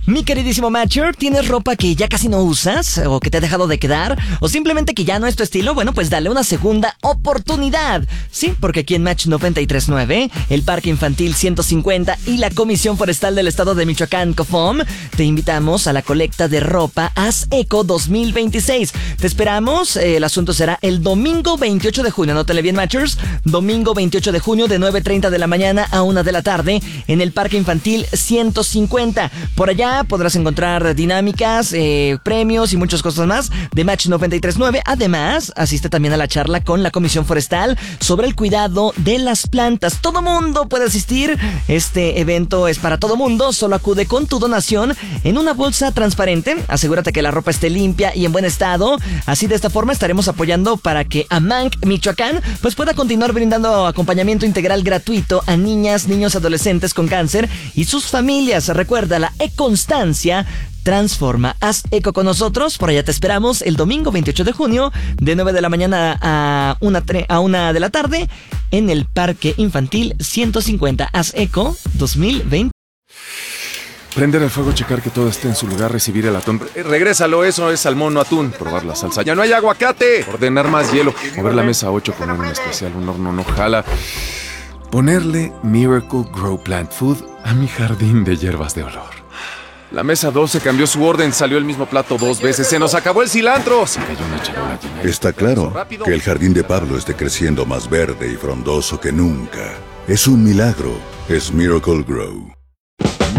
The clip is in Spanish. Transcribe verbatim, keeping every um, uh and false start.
Mi queridísimo Matcher, ¿tienes ropa que ya casi no usas o que te ha dejado de quedar o simplemente que ya no es tu estilo? Bueno, pues dale una segunda oportunidad. Sí, porque aquí en Match noventa y tres punto nueve, el Parque Infantil ciento cincuenta y la Comisión Forestal del Estado de Michoacán, COFOM, te invitamos a la colecta de ropa Haz Eco dos mil veintiséis. Te esperamos, el asunto será el domingo veintiocho de junio, anótale bien, Matchers, domingo veintiocho de junio de nueve treinta de la mañana a una de la tarde en el Parque Infantil ciento cincuenta. Por allá podrás encontrar dinámicas, eh, premios y muchas cosas más de Match noventa y tres punto nueve. Además, asiste también a la charla con la Comisión Forestal sobre el cuidado de las plantas. Todo mundo puede asistir. Este evento es para todo mundo. Solo acude con tu donación en una bolsa transparente. Asegúrate que la ropa esté limpia y en buen estado. Así, de esta forma, estaremos apoyando para que Amanc, Michoacán, pues pueda continuar brindando acompañamiento integral gratuito a niñas, niños, adolescentes con cáncer y sus familias. Recuerda, la e-constancia transforma. Haz eco con nosotros. Por allá te esperamos el domingo veintiocho de junio de nueve de la mañana a una, a una de la tarde en el Parque Infantil ciento cincuenta. Haz eco dos mil veinte. Prender el fuego, checar que todo esté en su lugar, recibir el atún. Eh, regrésalo, eso es salmón o atún. Probar la salsa. ¡Ya no hay aguacate! Ordenar más hielo. Mover la mesa ocho, poner un especial, un horno no jala. Ponerle Miracle Grow Plant Food a mi jardín de hierbas de olor. La mesa doce cambió su orden, salió el mismo plato dos veces. ¡Se nos acabó el cilantro! Se cayó una charola llena de... Está claro que el jardín de Pablo esté creciendo más verde y frondoso que nunca. Es un milagro. Es Miracle Grow.